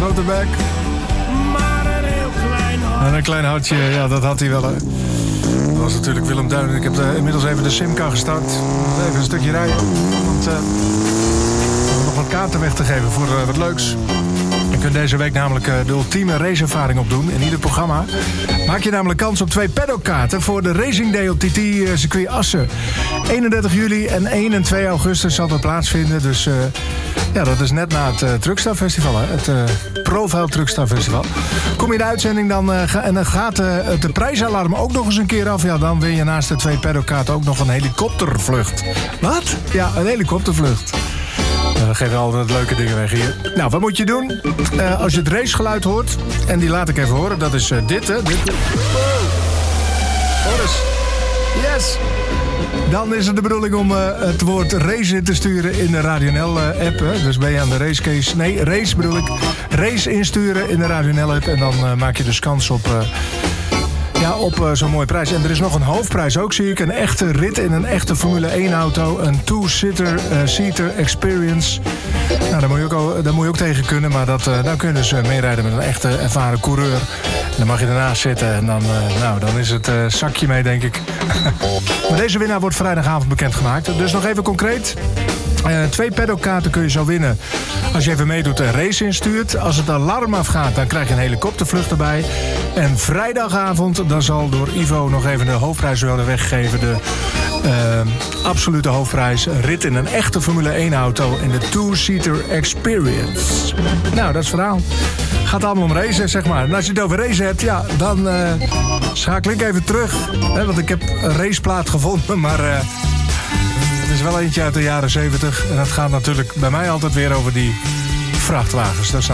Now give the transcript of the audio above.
grote bek. Maar een heel klein hart. En een klein hartje, ja, dat had hij wel. Hè. Dat was natuurlijk Willem Duin. Ik heb inmiddels even de Simca gestart. Even een stukje rijden. Want we hebben nog wat kaarten weg te geven voor wat leuks. Je kunt deze week namelijk de ultieme raceervaring opdoen. In ieder programma maak je namelijk kans op 2 paddockkaarten voor de Racing Day op TT Circuit Assen. 31 juli en 1 en 2 augustus zal dat plaatsvinden. Dus ja, dat is net na het Truckstar Festival, hè? Het Profile Truckstar Festival. Kom je in de uitzending dan en dan gaat de prijsalarm ook nog eens een keer af. Ja, dan win je naast de 2 paddockkaarten ook nog een helikoptervlucht. Wat? Ja, een helikoptervlucht. We geven altijd leuke dingen weg hier. Nou, wat moet je doen? Als je het racegeluid hoort, en die laat ik even horen, dat is dit, hè? Dit. Wow. Hoor eens. Yes! Dan is het de bedoeling om het woord race in te sturen in de Radio NL-app. Dus ben je aan de racecase... Nee, race bedoel ik. Race insturen in de Radio NL-app. En dan maak je dus kans op... op zo'n mooie prijs. En er is nog een hoofdprijs ook, zie ik. Een echte rit in een echte Formule 1 auto. Een two-seater experience. Nou, daar moet je ook tegen kunnen. Maar dan kun je dus meerijden met een echte ervaren coureur. En dan mag je ernaast zitten. En dan is het zakje mee, denk ik. Maar deze winnaar wordt vrijdagavond bekendgemaakt. Dus nog even concreet. 2 paddockkaarten kun je zo winnen als je even meedoet en race instuurt. Als het alarm afgaat, dan krijg je een helikoptervlucht erbij. En vrijdagavond, dan zal door Ivo nog even de hoofdprijs willen weggeven. De absolute hoofdprijs. Een rit in een echte Formule 1 auto in de two-seater experience. Nou, dat is het verhaal. Gaat allemaal om racen, zeg maar. En als je het over race hebt, ja, dan schakel ik even terug. Hè, want ik heb een raceplaat gevonden, maar... Het is wel eentje uit de jaren 70. En dat gaat natuurlijk bij mij altijd weer over die vrachtwagens. Dat is